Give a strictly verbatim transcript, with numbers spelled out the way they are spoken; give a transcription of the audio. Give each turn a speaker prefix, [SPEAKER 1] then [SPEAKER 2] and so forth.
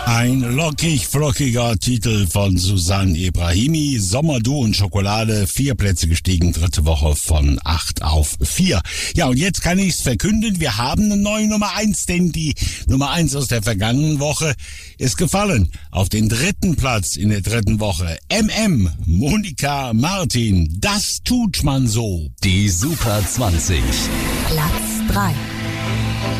[SPEAKER 1] Ein lockig flockiger Titel von Susanne Ebrahimi. Sommer, Du und Schokolade. Vier Plätze gestiegen, dritte Woche von acht auf vier. Ja, und jetzt kann ich's verkünden. Wir haben eine neue Nummer eins, denn die Nummer eins aus der vergangenen Woche ist gefallen. Auf den dritten Platz in der dritten Woche. M M, Monika Martin. Das tut man so.
[SPEAKER 2] Die Super zwanzig.
[SPEAKER 3] Platz drei.